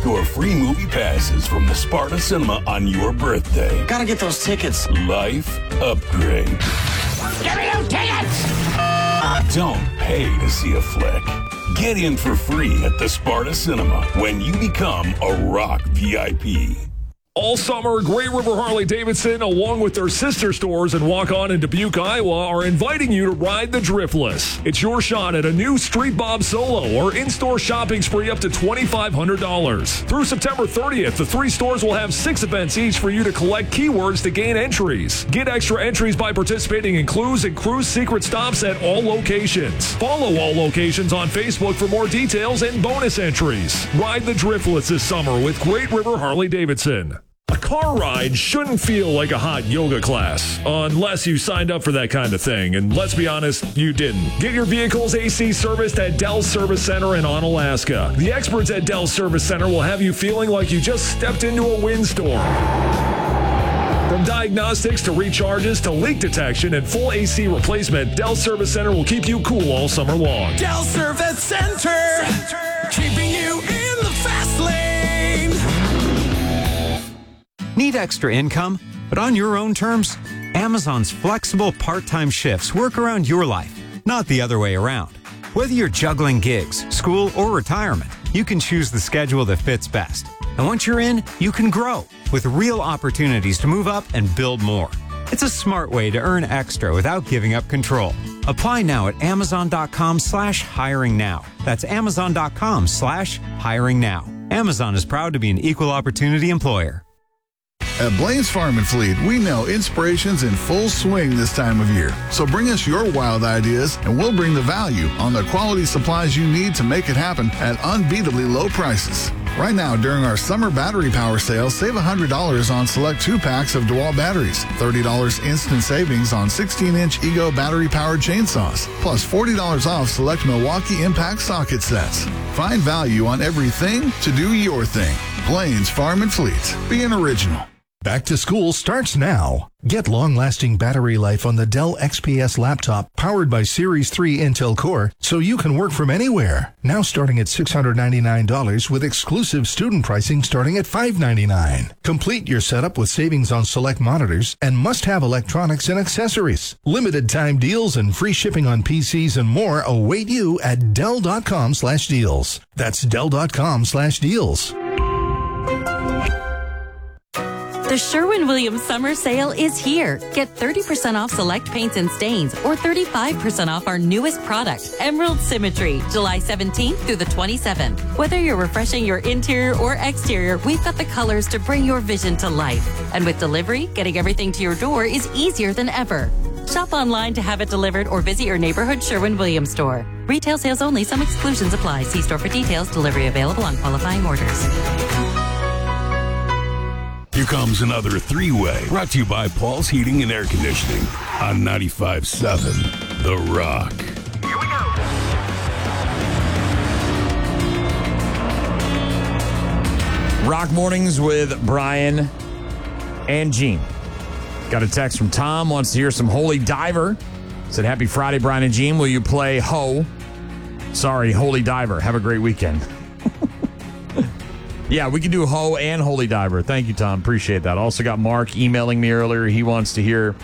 or free movie passes from the Sparta Cinema on your birthday. Gotta get those tickets. Life upgrade. Give me those tickets! Don't pay to see a flick. Get in for free at the Sparta Cinema when you become a Rock VIP. All summer, Great River Harley-Davidson, along with their sister stores in Waukon and Dubuque, Iowa, are inviting you to ride the Driftless. It's your shot at a new Street Bob Solo or in-store shopping spree up to $2,500. Through September 30th, the 3 stores will have 6 events each for you to collect keywords to gain entries. Get extra entries by participating in Clues and Cruise secret stops at all locations. Follow all locations on Facebook for more details and bonus entries. Ride the Driftless this summer with Great River Harley-Davidson. A car ride shouldn't feel like a hot yoga class, unless you signed up for that kind of thing, and let's be honest, you didn't. Get your vehicle's AC serviced at Dell's Service Center in Onalaska. The experts at Dell's Service Center will have you feeling like you just stepped into a windstorm. From diagnostics to recharges to leak detection and full AC replacement, Dell's Service Center will keep you cool all summer long. Dell's Service Center. Keeping you in the fast lane. Need extra income, but on your own terms? Amazon's flexible part-time shifts work around your life, not the other way around. Whether you're juggling gigs, school, or retirement, you can choose the schedule that fits best. And once you're in, you can grow with real opportunities to move up and build more. It's a smart way to earn extra without giving up control. Apply now at amazon.com/hiring now. That's amazon.com/hiring now. Amazon is proud to be an equal opportunity employer. At Blaine's Farm and Fleet, we know inspiration's in full swing this time of year. So bring us your wild ideas and we'll bring the value on the quality supplies you need to make it happen at unbeatably low prices. Right now, during our summer battery power sale, save $100 on select 2-packs of DeWalt batteries, $30 instant savings on 16-inch Ego battery-powered chainsaws, plus $40 off select Milwaukee Impact socket sets. Find value on everything to do your thing. Blaine's Farm and Fleet. Be an original. Back to school starts now. Get long-lasting battery life on the Dell XPS laptop powered by Series 3 Intel Core so you can work from anywhere. Now starting at $699 with exclusive student pricing starting at $599. Complete your setup with savings on select monitors and must-have electronics and accessories. Limited time deals and free shipping on PCs and more await you at Dell.com/deals. That's Dell.com/deals. The Sherwin-Williams Summer Sale is here. Get 30% off select paints and stains or 35% off our newest product, Emerald Symmetry, July 17th through the 27th. Whether you're refreshing your interior or exterior, we've got the colors to bring your vision to life. And with delivery, getting everything to your door is easier than ever. Shop online to have it delivered or visit your neighborhood Sherwin-Williams store. Retail sales only. Some exclusions apply. See store for details. Delivery available on qualifying orders. Here comes another 3-way, brought to you by Paul's Heating and Air Conditioning on 95.7 The Rock. Here we go. Rock Mornings with Brian and Gene. Got a text from Tom, wants to hear some Holy Diver. Said, happy Friday, Brian and Gene. Will you play Ho? Sorry, Holy Diver. Have a great weekend. Yeah, we can do Ho and Holy Diver. Thank you, Tom. Appreciate that. Also got Mark emailing me earlier. He wants to hear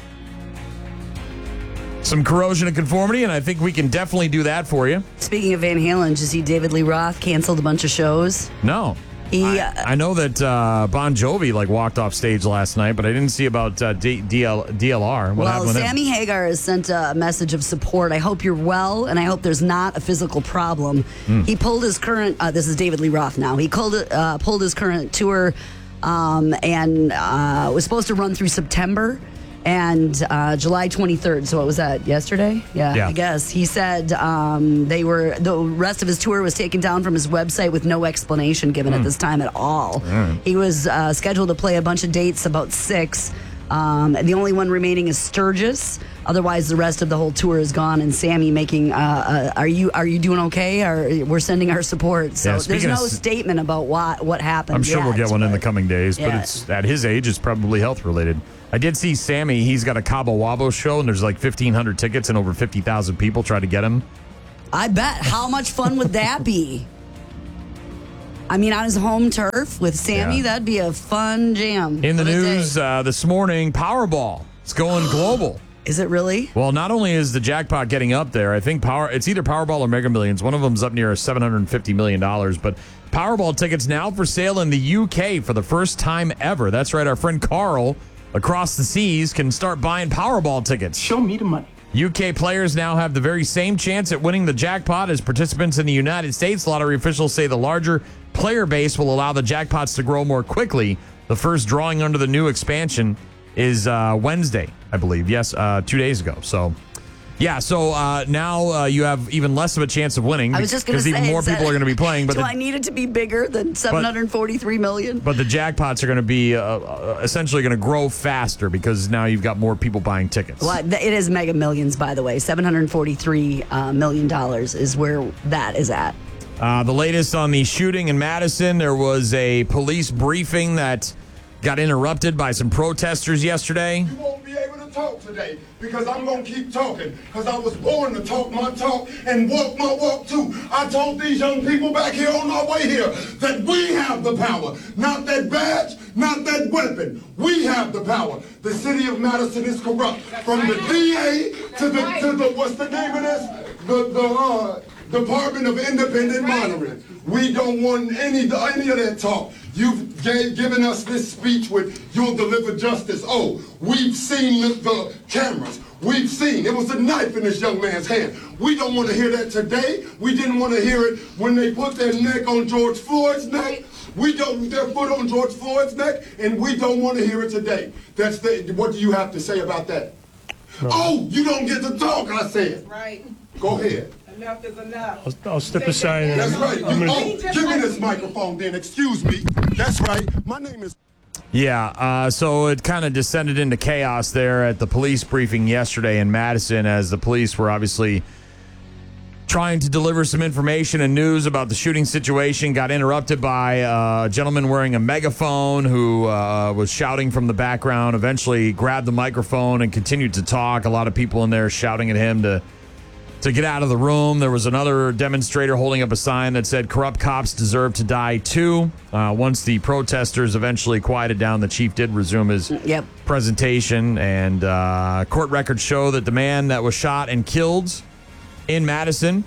some Corrosion of Conformity, and I think we can definitely do that for you. Speaking of Van Halen, did you see David Lee Roth canceled a bunch of shows? No. I know that Bon Jovi walked off stage last night, but I didn't see about DLR. What happened with him? Sammy Hagar has sent a message of support. I hope you're well, and I hope there's not a physical problem. He pulled his current, this is David Lee Roth now, he pulled his current tour and was supposed to run through September and July 23rd. So what was that, yesterday? Yeah. I guess. He said the rest of his tour was taken down from his website with no explanation given at this time at all. He was scheduled to play a bunch of dates, about 6. The only one remaining is Sturgis. Otherwise, the rest of the whole tour is gone. And Sammy making, are you doing okay? We're sending our support. So there's no statement about what happened. I'm sure we'll get one in the coming days. But it's at his age, it's probably health related. I did see Sammy. He's got a Cabo Wabo show, and there's 1,500 tickets, and over 50,000 people try to get him. I bet. How much fun would that be? I mean, on his home turf with Sammy, that'd be a fun jam. In the news this morning, Powerball. It's going global. Is it really? Well, not only is the jackpot getting up there, I think it's either Powerball or Mega Millions. One of them's up near $750 million. But Powerball tickets now for sale in the UK for the first time ever. That's right. Our friend Carl across the seas can start buying Powerball tickets. Show me the money. UK players now have the very same chance at winning the jackpot as participants in the United States. Lottery officials say the larger player base will allow the jackpots to grow more quickly. The first drawing under the new expansion is Wednesday, I believe. Yes, 2 days ago. So, yeah. So now you have even less of a chance of winning. I was just going to say, because even more people are going to be playing. But do I need it to be bigger than $743 million? But the jackpots are going to be essentially going to grow faster because now you've got more people buying tickets. Well, it is Mega Millions, by the way. $743 million is where that is at. The latest on the shooting in Madison, there was a police briefing that got interrupted by some protesters yesterday. You won't be able to talk today because I'm going to keep talking because I was born to talk my talk and walk my walk too. I told these young people back here on our way here that we have the power, not that badge, not that weapon. We have the power. The city of Madison is corrupt. From the DA to the what's the name of this? The Department of Independent Monitoring. We don't want any of that talk. You've given us this speech with "you'll deliver justice." Oh, we've seen the cameras. We've seen. It was a knife in this young man's hand. We don't want to hear that today. We didn't want to hear it when they put their neck on George Floyd's neck. We don't their foot on George Floyd's neck, and we don't want to hear it today. What do you have to say about that? No. Oh, you don't get to talk, I said. Right. Go ahead. Enough is enough. I'll step aside. That's right. Give me this microphone then. Excuse me. That's right. My name is... Yeah, so it kind of descended into chaos there at the police briefing yesterday in Madison as the police were obviously trying to deliver some information and news about the shooting situation. Got interrupted by a gentleman wearing a megaphone who was shouting from the background, eventually grabbed the microphone and continued to talk. A lot of people in there shouting at him to get out of the room. There was another demonstrator holding up a sign that said corrupt cops deserve to die too. Once the protesters eventually quieted down, the chief did resume his presentation, and court records show that the man that was shot and killed in Madison,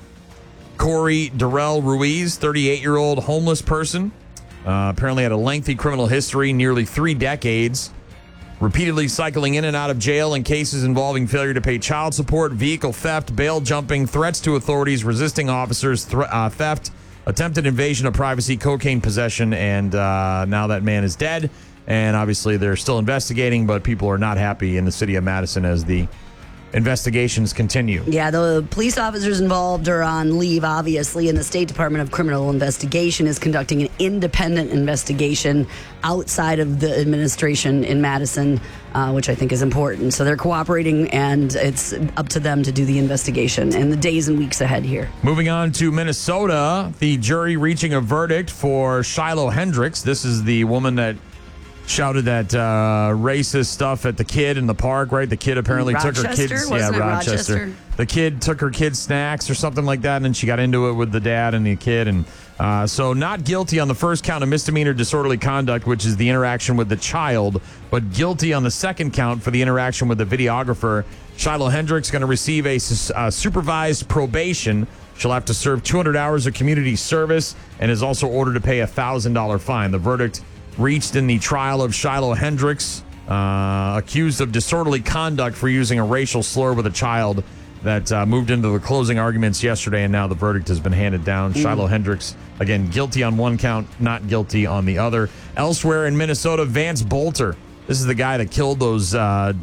Corey Darrell Ruiz, 38-year-old homeless person, apparently had a lengthy criminal history, nearly 3 decades, repeatedly cycling in and out of jail in cases involving failure to pay child support, vehicle theft, bail jumping, threats to authorities, resisting officers, theft, attempted invasion of privacy, cocaine possession, and now that man is dead. And obviously they're still investigating, but people are not happy in the city of Madison as the investigations continue. Yeah, the police officers involved are on leave, obviously, and the State Department of Criminal Investigation is conducting an independent investigation outside of the administration in Madison, which I think is important. So they're cooperating, and it's up to them to do the investigation in the days and weeks ahead here. Moving on to Minnesota, the jury reaching a verdict for Shiloh Hendricks. This is the woman that shouted that racist stuff at the kid in the park, right? The kid apparently took her kids. Wasn't it Rochester? The kid took her kids snacks or something like that, and then she got into it with the dad and the kid. And so not guilty on the first count of misdemeanor disorderly conduct, which is the interaction with the child, but guilty on the second count for the interaction with the videographer. Shiloh Hendricks going to receive a supervised probation. She'll have to serve 200 hours of community service and is also ordered to pay a $1,000 fine. The verdict reached in the trial of Shiloh Hendricks, accused of disorderly conduct for using a racial slur with a child, that moved into the closing arguments yesterday, and now the verdict has been handed down. Shiloh Hendricks, again, guilty on one count, not guilty on the other. Elsewhere in Minnesota, Vance Bolter. This is the guy that killed the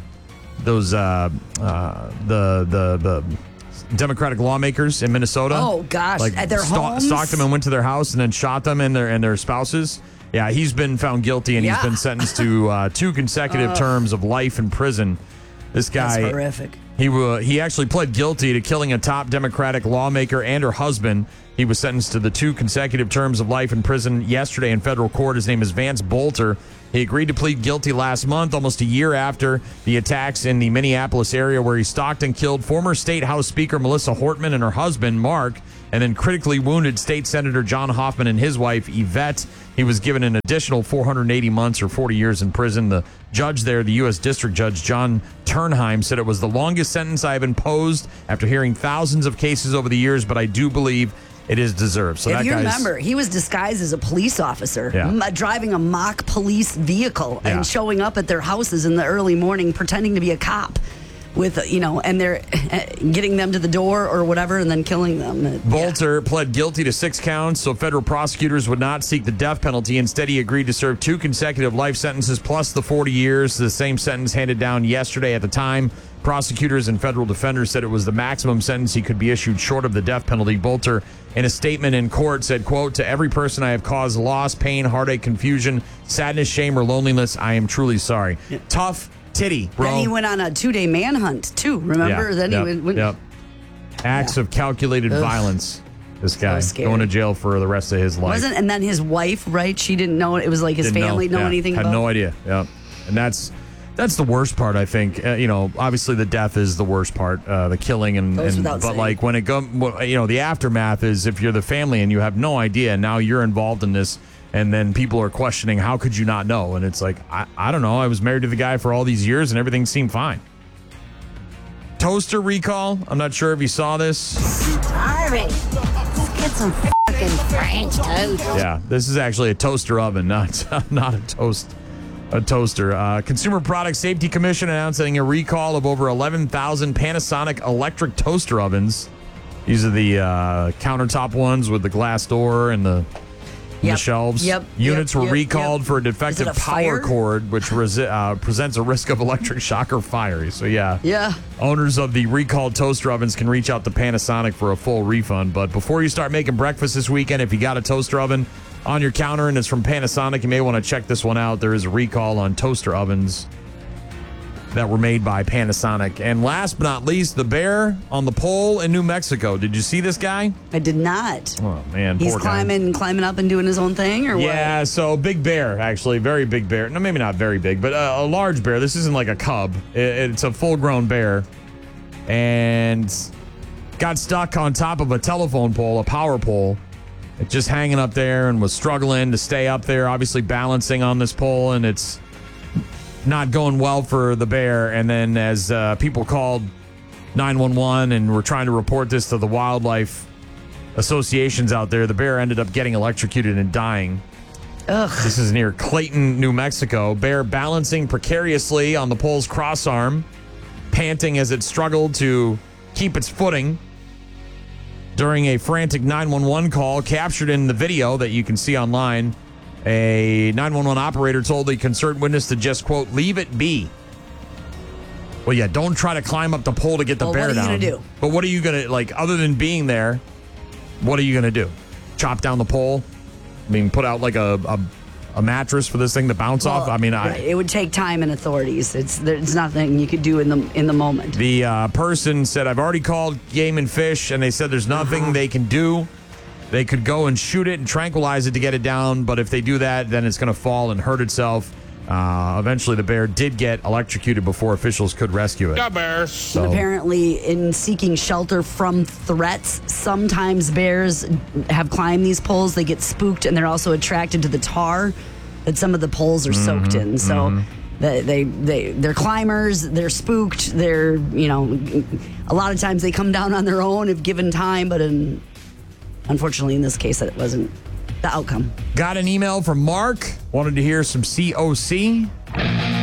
Democratic lawmakers in Minnesota. Oh gosh, at their homes? Stalked them and went to their house and then shot them and their spouses. Yeah, he's been found guilty, and he's been sentenced to 2 consecutive terms of life in prison. This guy, that's horrific. He actually pled guilty to killing a top Democratic lawmaker and her husband. He was sentenced to the 2 consecutive terms of life in prison yesterday in federal court. His name is Vance Bolter. He agreed to plead guilty last month, almost a year after the attacks in the Minneapolis area where he stalked and killed former State House Speaker Melissa Hortman and her husband, Mark, and then critically wounded State Senator John Hoffman and his wife, Yvette. He was given an additional 480 months or 40 years in prison. The judge there, the U.S. District Judge John Turnheim, said it was the longest sentence I have imposed after hearing thousands of cases over the years, but I do believe it is deserved. So if you remember, he was disguised as a police officer, driving a mock police vehicle and showing up at their houses in the early morning, pretending to be a cop. With, and they're getting them to the door or whatever and then killing them. Bolter pled guilty to 6 counts, so federal prosecutors would not seek the death penalty. Instead, he agreed to serve 2 consecutive life sentences plus the 40 years, the same sentence handed down yesterday. At the time, prosecutors and federal defenders said it was the maximum sentence he could be issued short of the death penalty. Bolter, in a statement in court, said, quote, "To every person I have caused loss, pain, heartache, confusion, sadness, shame, or loneliness, I am truly sorry." Yeah. Tough titty, bro. Then he went on a 2-day manhunt, too, remember? Then he went... Acts of calculated violence. This guy going to jail for the rest of his life. And then his wife, right? She didn't know. It was like his family know anything about it. Had no idea. Yeah. And that's the worst part, I think. Obviously the death is the worst part, the killing. But like when it goes, the aftermath is if you're the family and you have no idea, and now you're involved in this. And then people are questioning, how could you not know? And it's like, I don't know. I was married to the guy for all these years and everything seemed fine. Toaster recall. I'm not sure if you saw this. Starving. Let's get some fucking French toast. Yeah, this is actually a toaster oven, not a toaster. Consumer Product Safety Commission announcing a recall of over 11,000 Panasonic electric toaster ovens. These are the countertop ones with the glass door and the shelves. Units were recalled for a defective power cord, which presents a risk of electric shock or fire. So, owners of the recalled toaster ovens can reach out to Panasonic for a full refund. But before you start making breakfast this weekend, if you got a toaster oven on your counter and it's from Panasonic, you may want to check this one out. There is a recall on toaster ovens that were made by Panasonic. And last but not least, the bear on the pole in New Mexico. Did you see this guy? I did not. Oh, man. He's climbing up and doing his own thing, or what? Yeah, so big bear, actually. Very big bear. No, maybe not very big, but a large bear. This isn't like a cub. It's a full-grown bear. And got stuck on top of a telephone pole, a power pole. It's just hanging up there and was struggling to stay up there, obviously balancing on this pole, and it's not going well for the bear. And then as people called 911 and were trying to report this to the wildlife associations out there, the bear ended up getting electrocuted and dying. Ugh. This is near Clayton, New Mexico. Bear balancing precariously on the pole's crossarm, panting as it struggled to keep its footing during a frantic 911 call captured in the video that you can see online. A 911 operator told the concerned witness to just, quote, leave it be. Well, yeah, don't try to climb up the pole to get the bear down. What are you going to do? But what are you going to, like, other than being there, what are you going to do? Chop down the pole? I mean, put out like a mattress for this thing to bounce off? I mean, it would take time and authorities. There's nothing you could do in the moment. The person said, I've already called Game and Fish, and they said there's nothing they can do. They could go and shoot it and tranquilize it to get it down, but if they do that, then it's going to fall and hurt itself. Eventually, the bear did get electrocuted before officials could rescue it. Yeah, bears. So, and apparently, in seeking shelter from threats, sometimes bears have climbed these poles. They get spooked, and they're also attracted to the tar that some of the poles are soaked in. So they're climbers. They're spooked. They're, a lot of times they come down on their own if given time, but unfortunately, in this case, that wasn't the outcome. Got an email from Mark. Wanted to hear some COC.